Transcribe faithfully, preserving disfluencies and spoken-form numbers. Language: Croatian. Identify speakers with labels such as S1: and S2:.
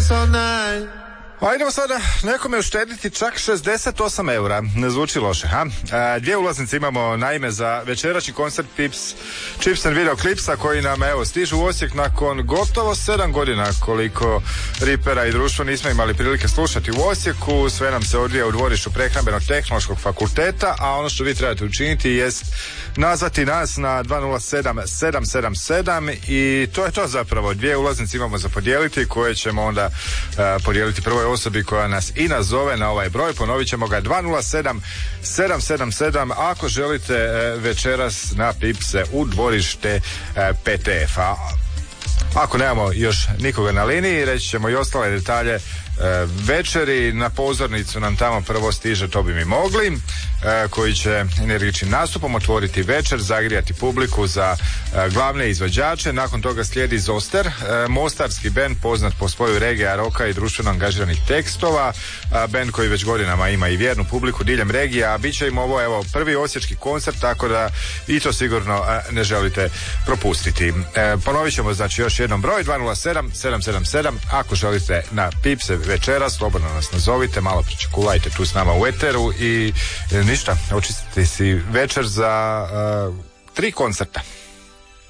S1: A idemo sada nekome uštediti čak šezdeset osam eura. Ne zvuči loše, ha? E, dvije ulaznice imamo naime za večerašnji koncert Pips, Chips and Video Clipsa koji nam evo stižu u Osijek nakon gotovo sedam godina koliko Ripera i društvo nismo imali prilike slušati u Osijeku. Sve nam se odvija u dvorištu Prehrambenog tehnološkog fakulteta, a ono što vi trebate učiniti jest nazvati nas na dva nula sedam sedam sedam sedam i to je to zapravo. Dvije ulaznice imamo za podijeliti koje ćemo onda uh, podijeliti prvoj osobi koja nas i nazove na ovaj broj. Ponovit ćemo ga dva nula sedam sedam sedam sedam ako želite uh, večeras na Pipse u dvorište uh, P T F-a. Ako nemamo još nikoga na liniji, reći ćemo i ostale detalje e, večeri. Na pozornicu nam tamo prvo stiže To bi mi mogli, e, koji će energičnim nastupom otvoriti večer, zagrijati publiku za e, glavne izvođače. Nakon toga slijedi Zoster, e, mostarski bend poznat po svoju regija, roka i društveno angažiranih tekstova, e, bend koji već godinama ima i vjernu publiku diljem regija, a bit će im ovo evo prvi osječki koncert, tako da i to sigurno e, ne želite propustiti. E, ponovit ćemo znači još jednom broj dva nula sedam sedam sedam sedam ako želite na Pipse večera, slobodno nas nazovite, malo pričekulajte tu s nama u eteru i e, ništa, očistite si večer za uh, tri koncerta.